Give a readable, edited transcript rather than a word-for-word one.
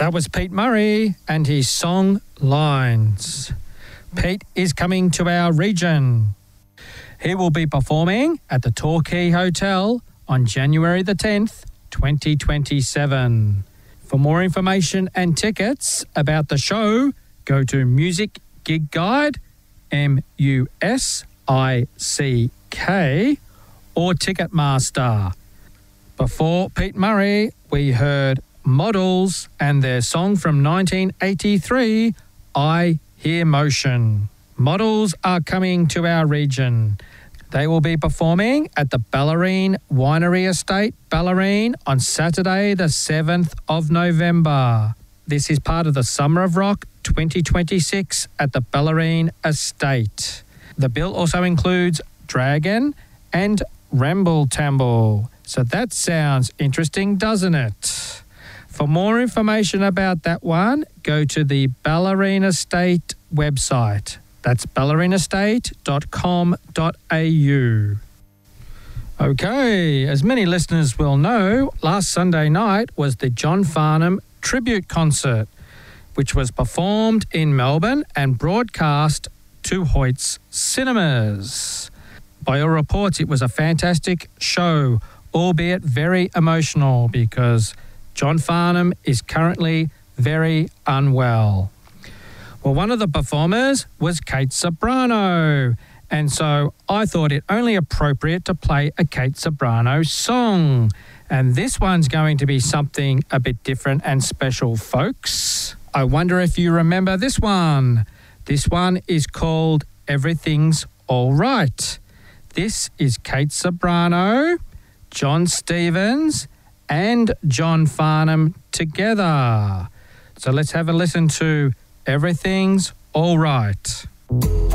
That was Pete Murray and his song Lines. Pete is coming to our region. He will be performing at the Torquay Hotel on January the 10th, 2027. For more information and tickets about the show, go to Music Gig Guide, MUSICK, or Ticketmaster. Before Pete Murray, we heard Models and their song from 1983, I Hear Motion. Models are coming to our region. They will be performing at the Bellarine Winery Estate, Bellarine, on Saturday the 7th of November. This is part of the Summer of Rock 2026 at the Bellarine Estate. The bill also includes Dragon and Ramble Tamble. So that sounds interesting, doesn't it? For more information about that one, go to the Bellarine Estate website. That's ballarinestate.com.au. Okay, as many listeners will know, last Sunday night was the John Farnham Tribute Concert, which was performed in Melbourne and broadcast to Hoyts Cinemas. By all reports, it was a fantastic show, albeit very emotional because John Farnham is currently very unwell. Well, one of the performers was Kate Ceberano, and so I thought it only appropriate to play a Kate Ceberano song. And this one's going to be something a bit different and special, folks. I wonder if you remember this one. This one is called Everything's All Right. This is Kate Ceberano, John Stevens, and John Farnham together. So let's have a listen to Everything's All Right.